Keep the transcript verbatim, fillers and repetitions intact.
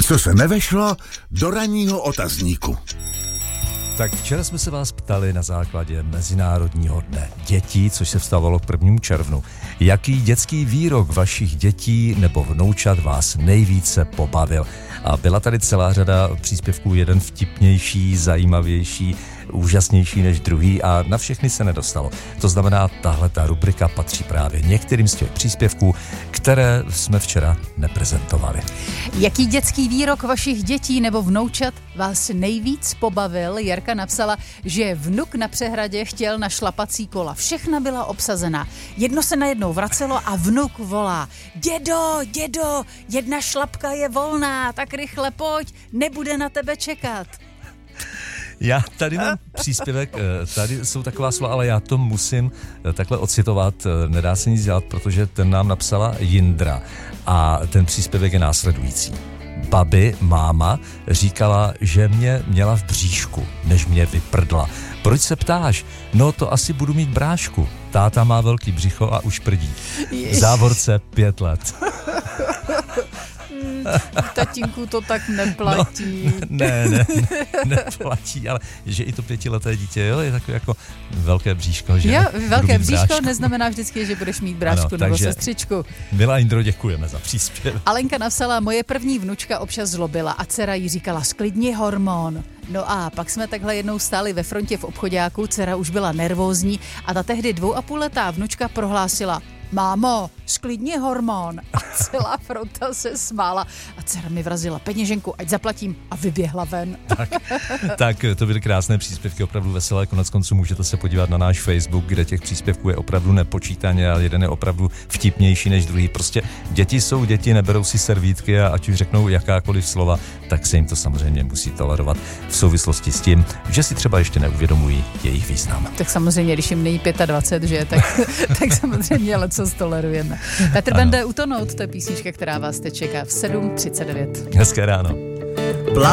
Co se nevešlo do ranního otazníku. Tak včera jsme se vás ptali na základě Mezinárodního dne dětí, což se vstávalo k prvnímu červnu. Jaký dětský výrok vašich dětí nebo vnoučat vás nejvíce pobavil? A byla tady celá řada příspěvků, jeden vtipnější, zajímavější, úžasnější než druhý a na všechny se nedostalo. To znamená, tahle ta rubrika patří právě některým z těch příspěvků, které jsme včera neprezentovali. Jaký dětský výrok vašich dětí nebo vnoučat vás nejvíc pobavil? Jarka napsala, že vnuk na přehradě chtěl na šlapací kola. Všechna byla obsazená. Jedno se najednou vracelo a vnuk volá: Dědo, dědo, jedna šlapka je volná, tak rychle pojď, nebude na tebe čekat. Já tady mám příspěvek, tady jsou taková slova, ale já to musím takhle ocitovat, nedá se nic dělat, protože ten nám napsala Jindra a ten příspěvek je následující. Babi, máma, říkala, že mě měla v bříšku, než mě vyprdla. Proč se ptáš? No to asi budu mít brášku. Táta má velký břicho a už prdí. V závorce pět let. Tatínku to tak neplatí. No, ne, ne, ne, neplatí, ale že i to pětileté dítě, jo, je takové jako velké bříško, že? Jo, velké bříško brášku. Neznamená vždycky, že budeš mít brášku ano, nebo sestřičku. Milá Indro, děkujeme za příspěvek. Alenka napsala, moje první vnučka občas zlobila a dcera jí říkala, sklidni hormon. No a pak jsme takhle jednou stáli ve frontě v obchoďáku, dcera už byla nervózní a ta tehdy dvou a půl letá vnučka prohlásila: Mámo, sklidni hormon. A celá fronta se smála a dcera mi vrazila peněženku, ať zaplatím, a vyběhla ven. Tak, tak to byly krásné příspěvky, opravdu veselé. Konec konců můžete se podívat na náš Facebook, kde těch příspěvků je opravdu nepočítaně, ale jeden je opravdu vtipnější než druhý. Prostě děti jsou děti, neberou si servítky a ať už řeknou jakákoliv slova, tak se jim to samozřejmě musí tolerovat v souvislosti s tím, že si třeba ještě neuvědomují jejich význam. Tak samozřejmě, když jim není dvacet pět, že, tak, tak samozřejmě leco tolerujeme. Petr Bende, Utonout, to je písnička, která vás teď čeká v sedm třicet devět. Hezké ráno.